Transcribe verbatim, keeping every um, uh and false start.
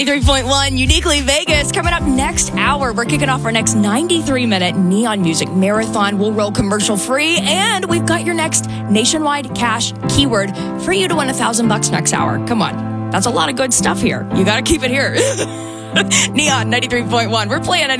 three point one Uniquely Vegas. Coming up next hour, we're kicking off our next ninety-three minute Neon Music Marathon. We'll roll commercial free, and we've got your next nationwide cash keyword for you to win a thousand bucks next hour. Come on. That's a lot of good stuff here. You got to keep it here. Neon ninety-three point one. We're playing